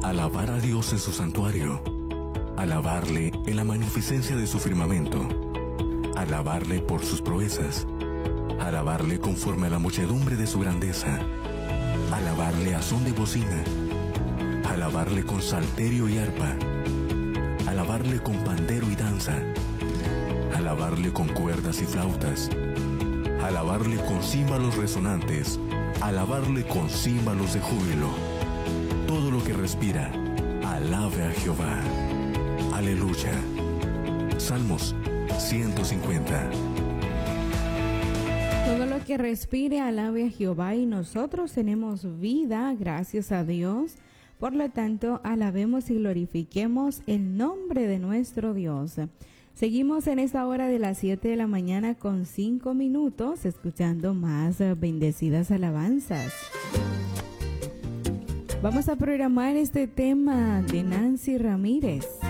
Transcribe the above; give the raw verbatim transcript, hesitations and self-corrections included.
Alabar a Dios en su santuario. Alabarle en la magnificencia de su firmamento. Alabarle por sus proezas. Alabarle conforme a la muchedumbre de su grandeza. Alabarle a son de bocina. Alabarle con salterio y arpa. Alabarle con pandero y danza. Alabarle con cuerdas y flautas. Alabarle con címbalos resonantes. Alabarle con címbalos de júbilo. Todo lo que respira, alabe a Jehová. Aleluya. Salmos ciento cincuenta. Todo lo que respire, alabe a Jehová, y nosotros tenemos vida, gracias a Dios. Por lo tanto, alabemos y glorifiquemos el nombre de nuestro Dios. Seguimos en esta hora de las siete de la mañana con cinco minutos, escuchando más bendecidas alabanzas. Vamos a programar este tema de Nancy Ramírez.